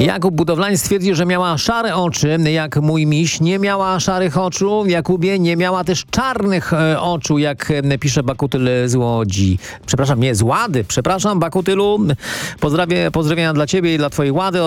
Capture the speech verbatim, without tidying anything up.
Jakub Budowlań stwierdził, że miała szare oczy, jak mój miś. Nie miała szarych oczu, Jakubie, nie miała też czarnych e, oczu, jak e, pisze Bakutyl z Łodzi. Przepraszam, nie, z Łady. Przepraszam, Bakutylu. Pozdrawię, pozdrowienia dla ciebie i dla twojej Łady.